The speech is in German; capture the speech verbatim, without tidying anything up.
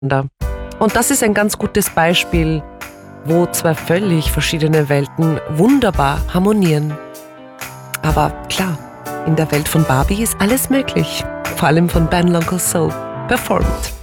Und das ist ein ganz gutes Beispiel, wo zwei völlig verschiedene Welten wunderbar harmonieren. Aber klar, in der Welt von Barbie ist alles möglich. Vor allem von Ben Lonkel Soul performt.